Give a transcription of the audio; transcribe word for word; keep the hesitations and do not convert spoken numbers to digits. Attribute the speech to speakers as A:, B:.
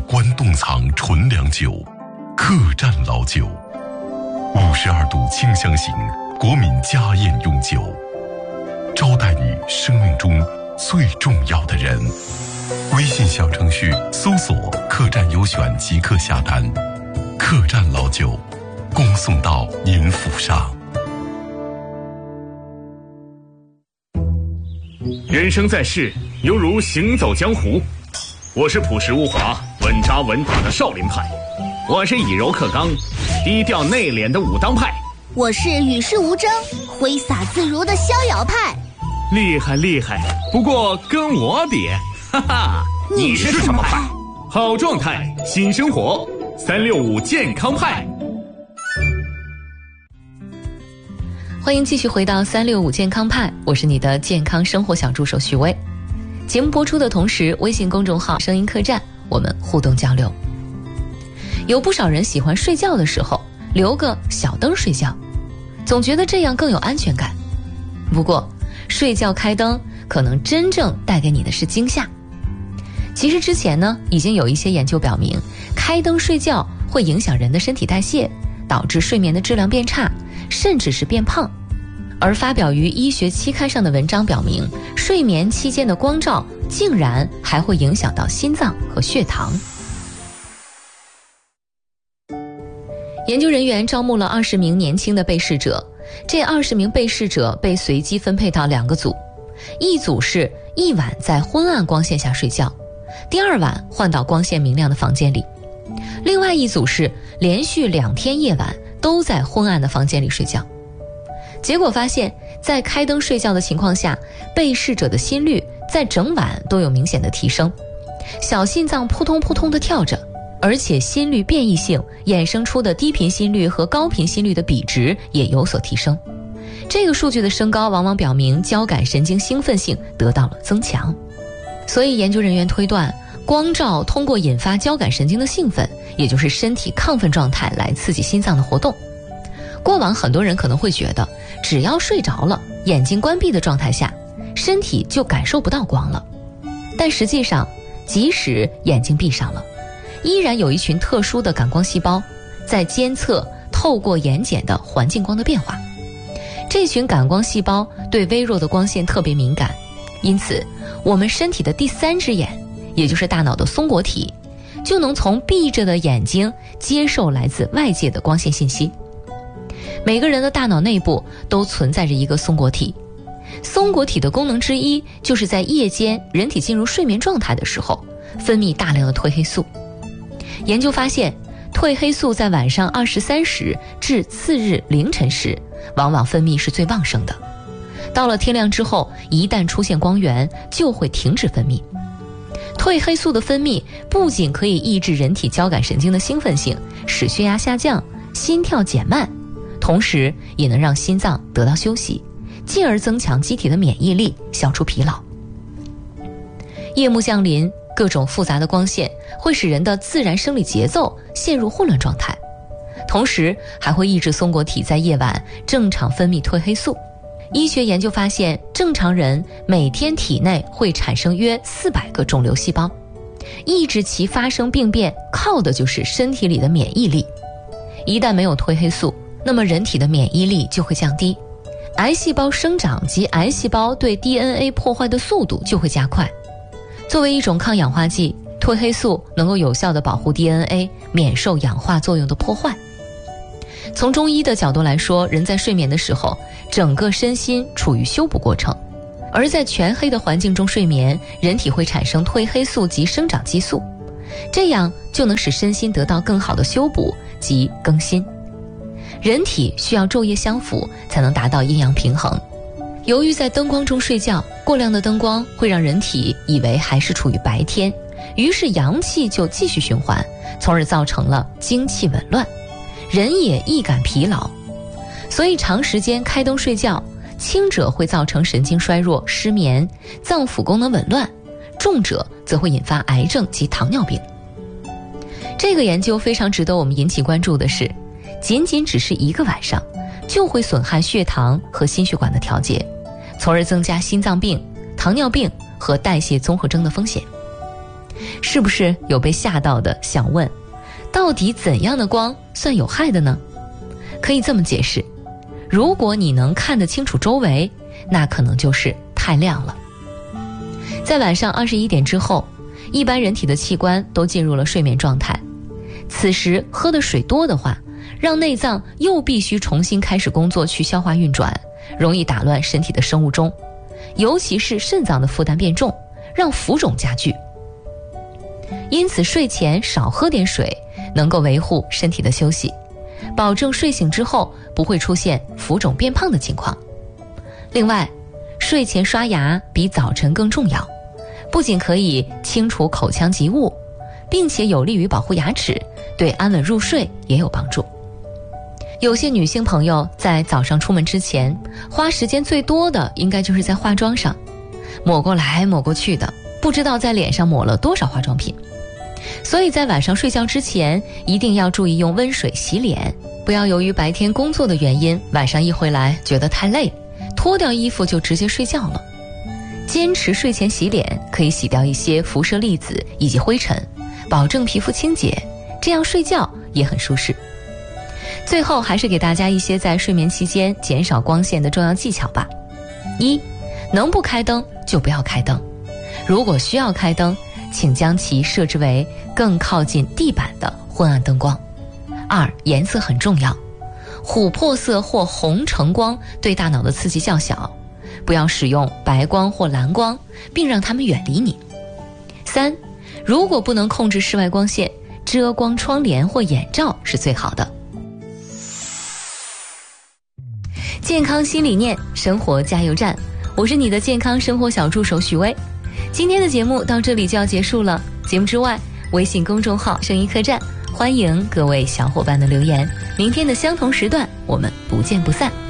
A: 关冻藏纯粮酒，客栈老酒，五十二度清香型国民家宴用酒，招待你生命中最重要的人。微信小程序搜索客栈优选即刻下单，客栈老酒恭送到您府上。
B: 人生在世犹如行走江湖，我是朴实无华稳扎稳打的少林派，我是以柔克刚低调内敛的武当派，
C: 我是与世无争挥洒自如的逍遥派。
B: 厉害厉害，不过跟我比，哈哈，
C: 你是什么派？
B: 好状态新生活，三六五健康派。
D: 欢迎继续回到三六五健康派，我是你的健康生活小助手许巍。节目播出的同时，微信公众号声音客栈我们互动交流。有不少人喜欢睡觉的时候留个小灯睡觉，总觉得这样更有安全感。不过睡觉开灯可能真正带给你的是惊吓。其实之前呢，已经有一些研究表明，开灯睡觉会影响人的身体代谢，导致睡眠的质量变差，甚至是变胖。而发表于医学期刊上的文章表明，睡眠期间的光照竟然还会影响到心脏和血糖。研究人员招募了二十名年轻的被试者，这二十名被试者被随机分配到两个组，一组是一晚在昏暗光线下睡觉，第二晚换到光线明亮的房间里，另外一组是连续两天夜晚都在昏暗的房间里睡觉。结果发现，在开灯睡觉的情况下，被试者的心率在整晚都有明显的提升，小心脏扑通扑通地跳着，而且心率变异性衍生出的低频心率和高频心率的比值也有所提升。这个数据的升高往往表明交感神经兴奋性得到了增强。所以研究人员推断，光照通过引发交感神经的兴奋，也就是身体亢奋状态来刺激心脏的活动。过往很多人可能会觉得，只要睡着了，眼睛关闭的状态下，身体就感受不到光了。但实际上，即使眼睛闭上了，依然有一群特殊的感光细胞在监测透过眼睑的环境光的变化。这群感光细胞对微弱的光线特别敏感，因此我们身体的第三只眼，也就是大脑的松果体，就能从闭着的眼睛接受来自外界的光线信息。每个人的大脑内部都存在着一个松果体，松果体的功能之一就是在夜间人体进入睡眠状态的时候分泌大量的褪黑素。研究发现，褪黑素在晚上二十三时至次日凌晨时往往分泌是最旺盛的，到了天亮之后，一旦出现光源就会停止分泌。褪黑素的分泌不仅可以抑制人体交感神经的兴奋性，使血压下降，心跳减慢，同时也能让心脏得到休息，进而增强机体的免疫力，消除疲劳。夜幕降临，各种复杂的光线会使人的自然生理节奏陷入混乱状态，同时还会抑制松果体在夜晚正常分泌褪黑素。医学研究发现，正常人每天体内会产生约四百个肿瘤细胞，抑制其发生病变靠的就是身体里的免疫力。一旦没有褪黑素，那么人体的免疫力就会降低，癌细胞生长及癌细胞对 D N A 破坏的速度就会加快。作为一种抗氧化剂，褪黑素能够有效地保护 D N A 免受氧化作用的破坏。从中医的角度来说，人在睡眠的时候，整个身心处于修补过程，而在全黑的环境中睡眠，人体会产生褪黑素及生长激素，这样就能使身心得到更好的修补及更新。人体需要昼夜相符才能达到阴阳平衡。由于在灯光中睡觉，过亮的灯光会让人体以为还是处于白天，于是阳气就继续循环，从而造成了精气紊乱，人也易感疲劳。所以长时间开灯睡觉，轻者会造成神经衰弱、失眠、脏腑功能紊乱，重者则会引发癌症及糖尿病。这个研究非常值得我们引起关注的是，仅仅只是一个晚上，就会损害血糖和心血管的调节，从而增加心脏病、糖尿病和代谢综合征的风险。 是不是有被吓到的想问，到底怎样的光算有害的呢？可以这么解释，如果你能看得清楚周围，那可能就是太亮了。在晚上二十一点之后，一般人体的器官都进入了睡眠状态，此时喝的水多的话，让内脏又必须重新开始工作去消化运转，容易打乱身体的生物钟，尤其是肾脏的负担变重，让浮肿加剧。因此睡前少喝点水，能够维护身体的休息，保证睡醒之后不会出现浮肿变胖的情况。另外，睡前刷牙比早晨更重要，不仅可以清除口腔积物，并且有利于保护牙齿，对安稳入睡也有帮助。有些女性朋友在早上出门之前，花时间最多的应该就是在化妆上，抹过来抹过去的，不知道在脸上抹了多少化妆品。所以在晚上睡觉之前，一定要注意用温水洗脸，不要由于白天工作的原因，晚上一回来觉得太累，脱掉衣服就直接睡觉了。坚持睡前洗脸，可以洗掉一些辐射粒子以及灰尘，保证皮肤清洁，这样睡觉也很舒适。最后还是给大家一些在睡眠期间减少光线的重要技巧吧。一，能不开灯就不要开灯，如果需要开灯，请将其设置为更靠近地板的昏暗灯光。二，颜色很重要，琥珀色或红橙光对大脑的刺激较小，不要使用白光或蓝光，并让它们远离你。三，如果不能控制室外光线，遮光窗帘或眼罩是最好的。健康新理念，生活加油站，我是你的健康生活小助手许巍。今天的节目到这里就要结束了，节目之外，微信公众号声音客栈，欢迎各位小伙伴的留言。明天的相同时段，我们不见不散。